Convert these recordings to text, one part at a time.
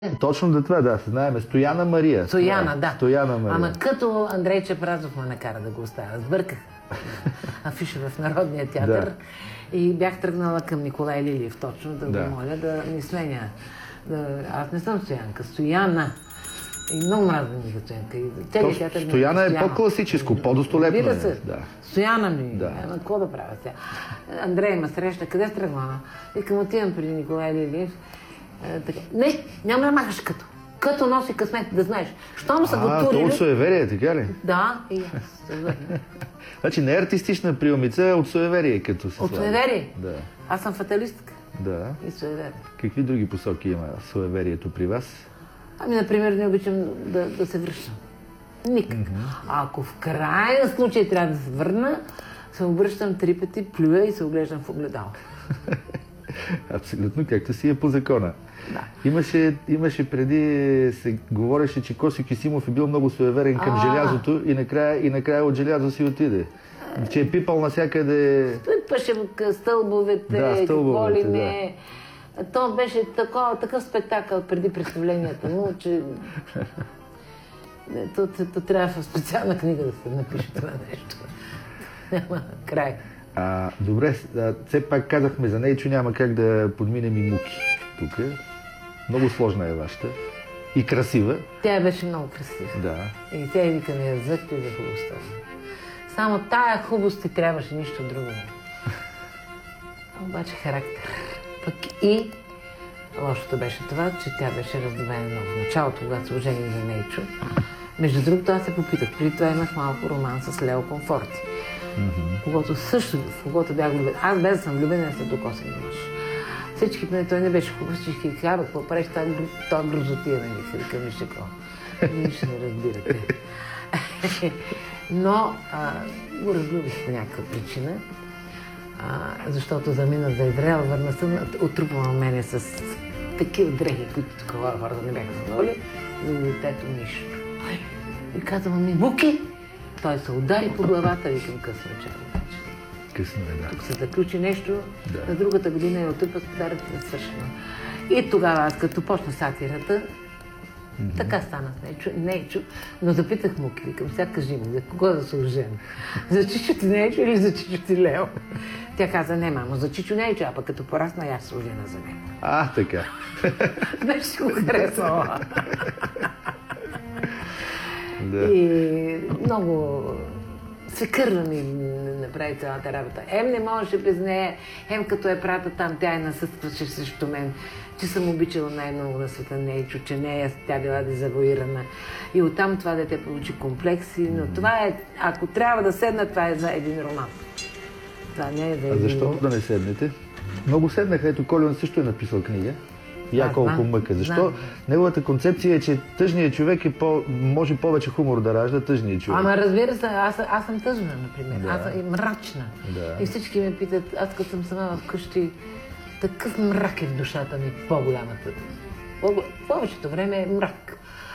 Точно за това, да, се знаем. Стояна Мария. Стояна, да. Стояна Мария. Ама като Андрей Чепразов ме накара да го оставя. Сбърках афиша в Народния театър. Да. И бях тръгнала към Николай Лилиев точно да го моля да ми сменя. Аз не съм Стоянка. Стояна. И много мразна ми Стоянка. Стояна е по-класическо, по-достолепно. Разбира се. Да. Стояна ми. Да. Ама какво да правя сега? Андрей ме среща. Къде сте тръгнала? Викам, отивам при Николай Лилиев. Не, няма да махаш като. Като носи късмет, да знаеш. Щом са го турили... То от суеверие, така ли? Да, и аз. Значи не е артистична приумица, а от суеверие като се От суеверие? Да. Аз съм фаталистка. Да. И суеверие. Какви други посоки има суеверието при вас? Ами, например, не обичам да се връщам. Никак. А ако в крайна случай трябва да се върна, се обръщам 3 пъти, плюя и се оглеждам в огледало. Абсолютно, както си е по закона. Да. Имаше преди, се говореше, че Коси Кисимов е бил много суеверен към желязото и накрая от желязо си отиде. Че е пипал навсякъде... Пипаше стълбовете, какво ли не. Да. То беше такъв спектакъл преди представленията му, че... То трябва в специална книга да се напише това нещо. Няма край. Добре, все пак казахме за Нейчо, няма как да подминем и Муки тук. Много сложна е вашата. И красива. Тя беше много красива. Да. И тя вика ми язък и за хубостта. Само тая хубост ти трябваше, нищо друго. Обаче характер. Пък и лошото беше това, че тя беше раздвоена много. В началото, когато се ожени за Нейчо. Между другото, аз се попитах. Преди това имах малко роман с Лео Комфорти. Когато също, в когото бях влюбен. Аз без да съм влюбен, не се докосен мъж. Всички, той не беше хубав, всички казаха, какво правиш това грозотия, нали, се викам, вижте какво. Нищо не разбирате. Но го разлюбих по някаква причина, защото замина за Израел, върна съм, отрупвала мене с такива дрехи, които тук хората не бяха знали, за детето нищо. И казвам ми, Муки! Той се удари по главата, викам, късно чао. Късно е, да. Тук се заключи нещо, на другата година е отрупа с подарък за свършено. И тогава аз, като почна сатирата, така стана с Нейчо, но запитах Муки, викам, сега кажи ми, за кого да се ожена? За Чичо ти Нейчо или за Чичо ти Лео? Тя каза, не, мамо, за Чичо Нейчо, а пък като порасна, аз се ожена за него. Така. Беше си го харесала. Да. И много се кърна ми направи цялата работа. Не можеше без нея, като е прата там, тя насъстваше срещу мен, че съм обичала най-много на света Нейчо, че нея тя била дезавуирана. И оттам това дете получи комплекси, но това е, ако трябва да седна, това е за един роман. Това не е за един... Защо да не седнете? Много седнаха, ето Колион също е написал книга. Я колко мъка. Защо? Неговата концепция е, че тъжният човек може повече хумор да ражда тъжният човек. Ама разбира се, аз съм тъжна, например. Да. Аз съм мрачна. Да. И всички ме питат, аз като съм сама вкъщи, такъв мрак е в душата ми, по-голямата. Повечето време е мрак.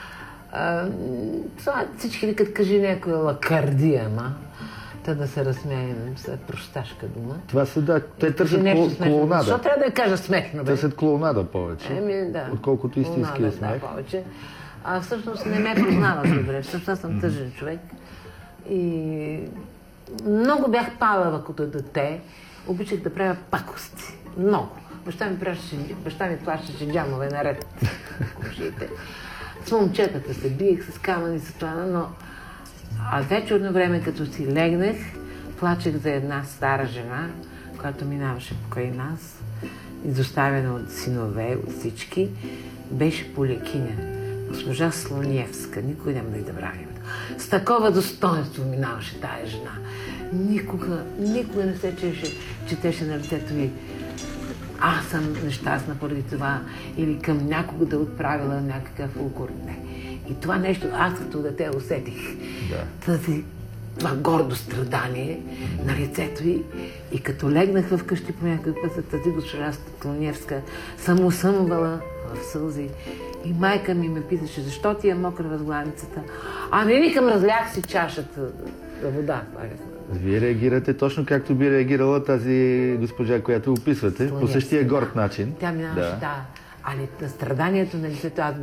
Всички викат, кажи някоя лакардия, да се разсмеем след просташка дума. Това са, те търсят клоунада. Защо трябва да я кажа смешно, бе? Търсят клоунада повече, отколкото истинския смех. Да, повече. Всъщност не ме познава добре. Всъщност аз съм тъжен човек. И много бях палава като дете. Обичах да правя пакости. Много. Баща ми плащаше джамове наред. С момчетата се биех, с камъни, с това, но вечерно време, като си легнах, плачех за една стара жена, която минаваше покрай нас, изоставена от синове, от всички. Беше полекиня, госпожа Слониевска, никой няма да й забравим. С такова достоинство минаваше тая жена. Никога не се четеше на лицето ми, аз съм нещастна поради това, или към някого да отправила някакъв укор. Не. И това нещо аз като дете усетих. Това гордо страдание на лицето й. И като легнах вкъщи по някакъв път, тази госпожа Клоневска съм усъмвала в сълзи. И майка ми ме питаше, защо ти е мокра възглавницата? Викам, разлях си чашата за вода. Вие реагирате точно както би реагирала тази госпожа, която описвате, по същия горд начин. Тя минаваше, Али страданието на лицето, аз